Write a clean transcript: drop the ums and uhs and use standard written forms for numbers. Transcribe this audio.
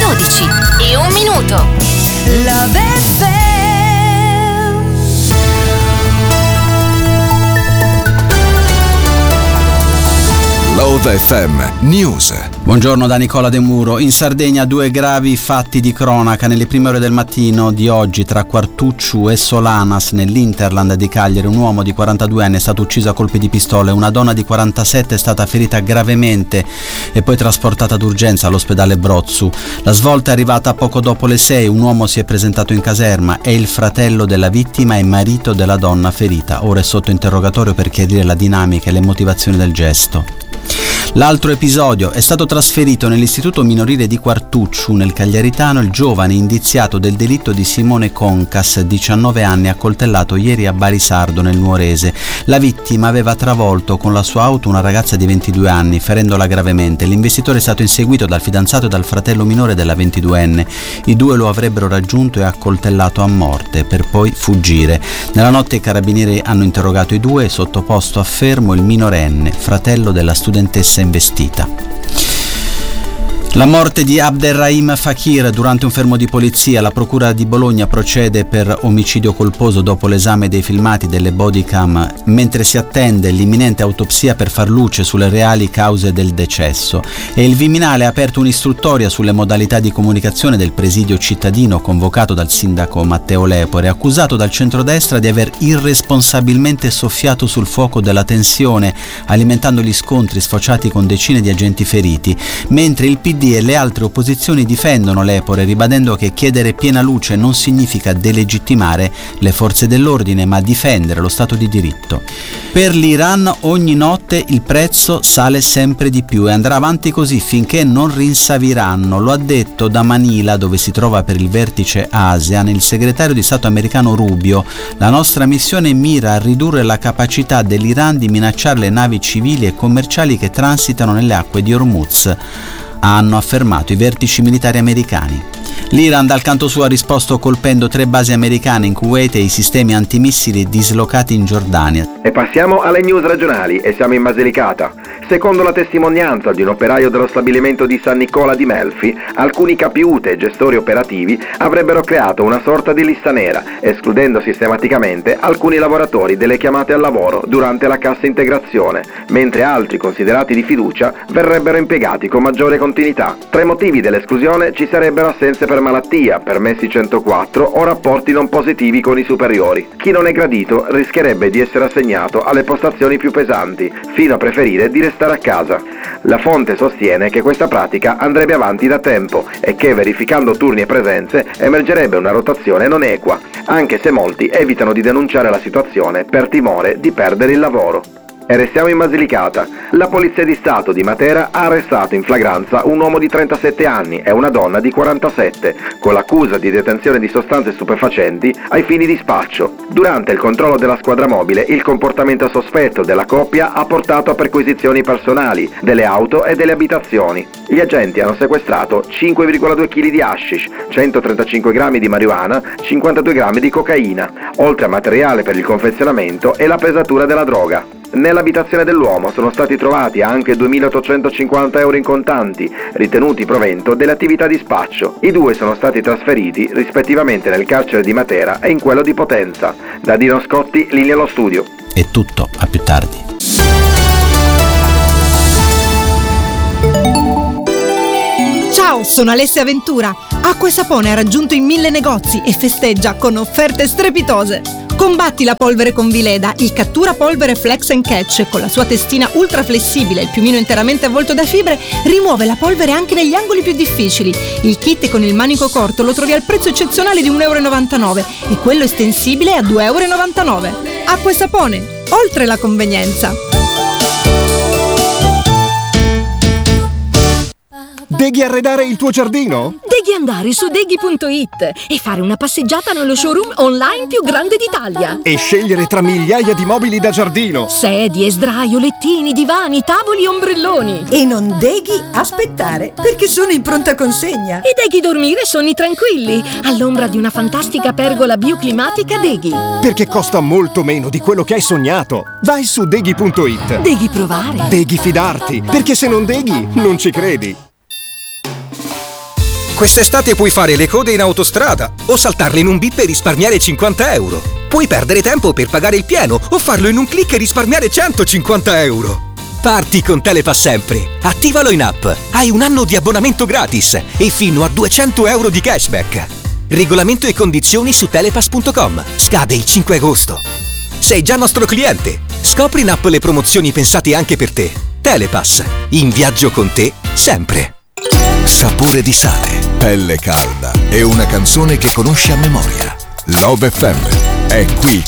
12:01. Love FM. Love FM News. Buongiorno da Nicola De Muro. In Sardegna 2 gravi fatti di cronaca nelle prime ore del mattino di oggi tra Quartucciu e Solanas nell'Interland di Cagliari. Un uomo di 42 anni è stato ucciso a colpi di pistola e una donna di 47 è stata ferita gravemente e poi trasportata d'urgenza all'ospedale Brozzu. La svolta è arrivata poco dopo le 6. Un uomo si è presentato in caserma, è il fratello della vittima e marito della donna ferita. Ora è sotto interrogatorio per chiarire la dinamica e le motivazioni del gesto. L'altro episodio: è stato trasferito nell'istituto minorile di Quartucciu nel Cagliaritano il giovane indiziato del delitto di Simone Concas, 19 anni, accoltellato ieri a Barisardo nel Nuorese. La vittima aveva travolto con la sua auto una ragazza di 22 anni, ferendola gravemente. L'investitore è stato inseguito dal fidanzato e dal fratello minore della 22enne. I due lo avrebbero raggiunto e accoltellato a morte per poi fuggire. Nella notte i carabinieri hanno interrogato i due e sottoposto a fermo il minorenne, fratello della studentessa investita. La morte di Abderrahim Fakir durante un fermo di polizia. La procura di Bologna procede per omicidio colposo dopo l'esame dei filmati delle bodycam, mentre si attende l'imminente autopsia per far luce sulle reali cause del decesso. E il Viminale ha aperto un'istruttoria sulle modalità di comunicazione del presidio cittadino convocato dal sindaco Matteo Lepore, accusato dal centrodestra di aver irresponsabilmente soffiato sul fuoco della tensione, alimentando gli scontri sfociati con decine di agenti feriti, mentre il PD e le altre opposizioni difendono Lepore, ribadendo che chiedere piena luce non significa delegittimare le forze dell'ordine, ma difendere lo Stato di diritto. Per l'Iran ogni notte il prezzo sale sempre di più e andrà avanti così finché non rinsaviranno. Lo ha detto da Manila, dove si trova per il vertice ASEAN, il segretario di Stato americano Rubio. La nostra missione mira a ridurre la capacità dell'Iran di minacciare le navi civili e commerciali che transitano nelle acque di Hormuz, hanno affermato i vertici militari americani. L'Iran dal canto suo ha risposto colpendo 3 basi americane in Kuwait e i sistemi antimissili dislocati in Giordania. E passiamo alle news regionali e siamo in Basilicata. Secondo la testimonianza di un operaio dello stabilimento di San Nicola di Melfi, alcuni capiute e gestori operativi avrebbero creato una sorta di lista nera, escludendo sistematicamente alcuni lavoratori delle chiamate al lavoro durante la cassa integrazione, mentre altri considerati di fiducia verrebbero impiegati con maggiore continuità. Tra i motivi dell'esclusione ci sarebbero assenze per malattia, permessi 104 o rapporti non positivi con i superiori. Chi non è gradito rischierebbe di essere assegnato alle postazioni più pesanti, fino a preferire di restare a casa. La fonte sostiene che questa pratica andrebbe avanti da tempo e che, verificando turni e presenze, emergerebbe una rotazione non equa, anche se molti evitano di denunciare la situazione per timore di perdere il lavoro. E restiamo in Basilicata. La Polizia di Stato di Matera ha arrestato in flagranza un uomo di 37 anni e una donna di 47, con l'accusa di detenzione di sostanze stupefacenti ai fini di spaccio. Durante il controllo della squadra mobile, il comportamento sospetto della coppia ha portato a perquisizioni personali, delle auto e delle abitazioni. Gli agenti hanno sequestrato 5,2 kg di hashish, 135 grammi di marijuana, 52 grammi di cocaina, oltre a materiale per il confezionamento e la pesatura della droga. Nell'abitazione dell'uomo sono stati trovati anche 2.850 euro in contanti, ritenuti provento delle attività di spaccio. I due sono stati trasferiti rispettivamente nel carcere di Matera e in quello di Potenza. Da Dino Scotti, linea allo studio. È tutto, a più tardi. Ciao, sono Alessia Ventura. Acqua e Sapone ha raggiunto i 1000 negozi e festeggia con offerte strepitose. Combatti la polvere con Vileda, il cattura polvere Flex and Catch con la sua testina ultra flessibile e il piumino interamente avvolto da fibre rimuove la polvere anche negli angoli più difficili. Il kit con il manico corto lo trovi al prezzo eccezionale di 1,99 euro e quello estensibile a 2,99 euro. Acqua e Sapone, oltre la convenienza. Devi arredare il tuo giardino? Devi andare su deghi.it e fare una passeggiata nello showroom online più grande d'Italia. E scegliere tra migliaia di mobili da giardino. Sedie, sdraio, lettini, divani, tavoli e ombrelloni. E non devi aspettare, perché sono in pronta consegna. E devi dormire sonni tranquilli, all'ombra di una fantastica pergola bioclimatica Deghi. Perché costa molto meno di quello che hai sognato. Vai su deghi.it. Devi provare. Devi fidarti, perché se non deghi, non ci credi. Quest'estate puoi fare le code in autostrada o saltarle in un bip e risparmiare 50 euro. Puoi perdere tempo per pagare il pieno o farlo in un click e risparmiare 150 euro. Parti con Telepass sempre. Attivalo in app. Hai un anno di abbonamento gratis e fino a 200 euro di cashback. Regolamento e condizioni su telepass.com. Scade il 5 agosto. Sei già nostro cliente. Scopri in app le promozioni pensate anche per te. Telepass. In viaggio con te sempre. Sapore di sale, pelle calda e una canzone che conosci a memoria. Love FM è qui